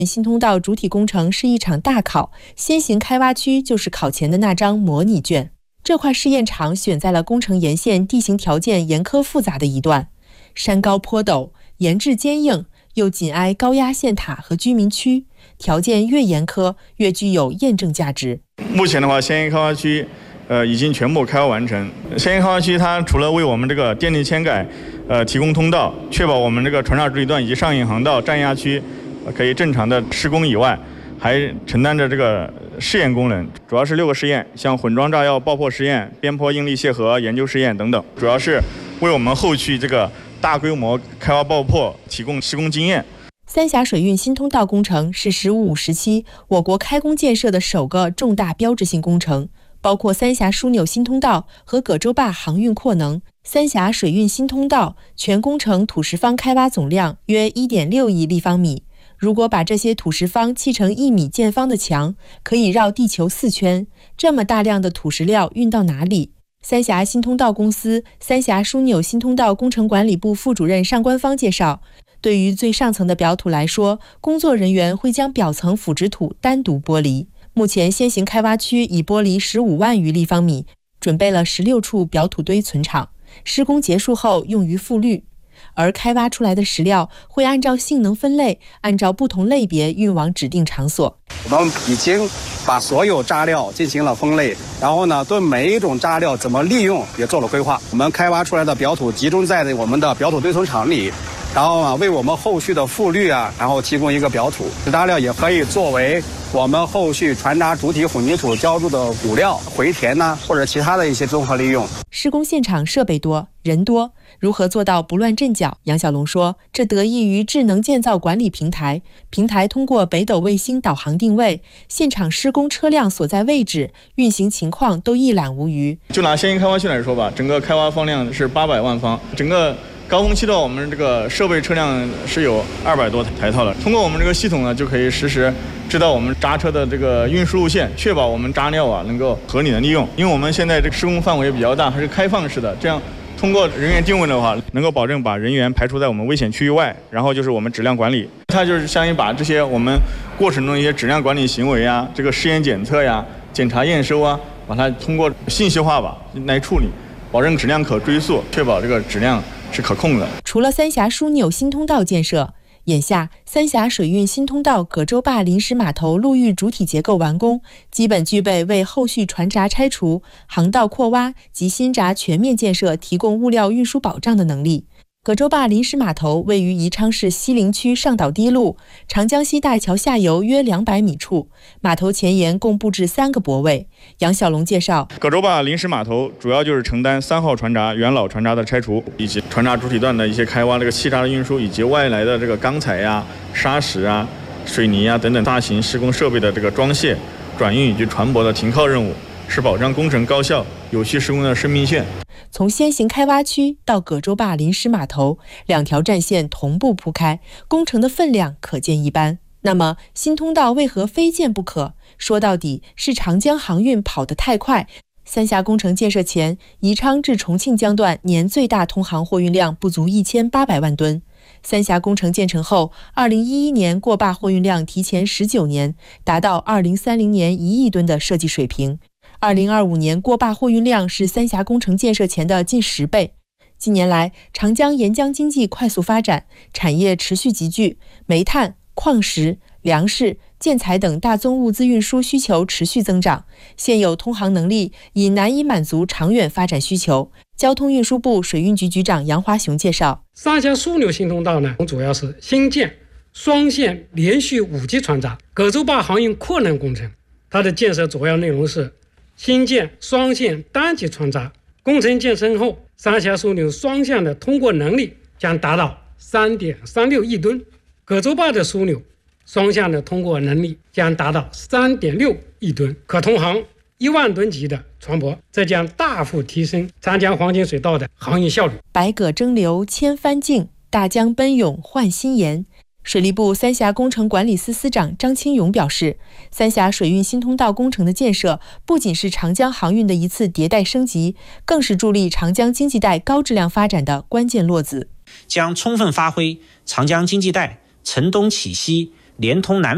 新通道主体工程是一场大考，先行开挖区就是考前的那张模拟卷。这块试验场选在了工程沿线地形条件严苛复杂的一段，山高坡陡，岩质坚硬，又紧挨高压线塔和居民区，条件越严苛越具有验证价值。 目前的话，先行开挖区已经全部开挖完成。先行开挖区它除了为我们这个电力迁改提供通道，确保我们这个船闸主体段以及上引航道占压区可以正常的施工以外，还承担着这个试验功能，主要是6个试验，像混装炸药爆破实验、边坡应力楔合研究试验等等，主要是为我们后续这个大规模开挖爆破提供施工经验。 三峡水运新通道工程是“十五五”时期我国开工建设的首个重大标志性工程，包括三峡枢纽新通道和葛洲坝航运扩能。三峡水运新通道全工程土石方开挖总量约 1.6 亿立方米。如果把这些土石方砌成1米见方的墙，可以绕地球4圈。这么大量的土石料运到哪里？三峡新通道公司三峡枢纽新通道工程管理部副主任尚官方介绍，对于最上层的表土来说，工作人员会将表层腐殖土单独剥离。目前先行开挖区已剥离15万余立方米，准备了16处表土堆存场，施工结束后用于复滤。而开挖出来的石料会按照性能分类，按照不同类别运往指定场所。 我们已经把所有渣料进行了分类，然后呢，对每一种渣料怎么利用也做了规划。我们开挖出来的表土集中在我们的表土堆存场里，然后呢，为我们后续的复滤然后提供一个表土。这渣料也可以作为我们后续船闸主体混凝土浇筑的骨料、回填或者其他的一些综合利用。 施工现场设备多，人多，如何做到不乱阵脚？杨小龙说，这得益于智能建造管理平台，平台通过北斗卫星导航定位，现场施工车辆所在位置、运行情况都一览无余。 就拿先行开挖区来说吧，整个开挖方量是800万方，整个高峰期的我们这个设备车辆是有200多台套的。通过我们这个系统呢，就可以实时知道我们渣车的这个运输路线，确保我们渣料能够合理的利用。因为我们现在这个施工范围比较大，还是开放式的，这样通过人员定位的话，能够保证把人员排除在我们危险区域外。然后就是我们质量管理，它就是相当于把这些我们过程中一些质量管理行为这个试验检测检查验收把它通过信息化来处理，保证质量可追溯，确保这个质量是可控的。 除了三峡枢纽新通道建设，眼下三峡水运新通道葛洲坝临时码头陆域主体结构完工，基本具备为后续船闸拆除、航道扩挖及新闸全面建设提供物料运输保障的能力。葛洲坝临时码头位于宜昌市西陵区上岛堤路长江西大桥下游约200米处，码头前沿共布置3个泊位。杨小龙介绍， 葛洲坝临时码头主要就是承担3号船闸元老船闸的拆除，以及船闸主体段的一些开挖、这个气闸的运输，以及外来的这个钢材砂石水泥等等大型施工设备的这个装卸、转运以及船舶的停靠任务，是保障工程高效、有序施工的生命线。 从先行开挖区到葛洲坝临时码头，2条战线同步铺开，工程的分量可见一斑。那么新通道为何非建不可？说到底是长江航运跑得太快。三峡工程建设前，宜昌至重庆江段年最大通航货运量不足1800万吨。三峡工程建成后，2011年过坝货运量提前19年，达到2030年1亿吨的设计水平。2025年过坝货运量是三峡工程建设前的近10倍。近年来，长江沿江经济快速发展，产业持续集聚，煤炭、矿石、粮食、建材等大宗物资运输需求持续增长，现有通航能力已难以满足长远发展需求。交通运输部水运局局长杨华雄介绍， 三峡枢纽新通道呢，主要是新建双线连续5级船闸葛洲坝航运扩能工程，它的建设主要内容是新建双线单级船闸，工程建成后，三峡枢纽双向的通过能力将达到 3.36 亿吨，葛洲坝的枢纽双向的通过能力将达到 3.6 亿吨，可通航1万吨级的船舶，这将大幅提升长江黄金水道的航运效率。 百舸争流千帆竞，大江奔涌换新颜。水利部三峡工程管理司司长张清勇表示，三峡水运新通道工程的建设不仅是长江航运的一次迭代升级，更是助力长江经济带高质量发展的关键落子， 将充分发挥长江经济带承东启西、连通南